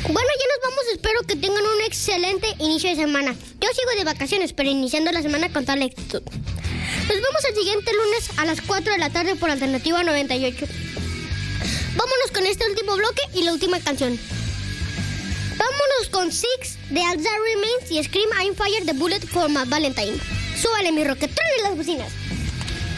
Bueno, ya nos vamos. Espero que tengan un excelente inicio de semana. Yo sigo de vacaciones, pero iniciando la semana con tal actitud. Nos vemos el siguiente lunes a las 4 de la tarde por Alternativa 98. Vámonos con este último bloque y la última canción. Vámonos con Six de As That Remains y Scream I'm Fire de Bullet for My Valentine. Súbale mi roquetrón en las bocinas.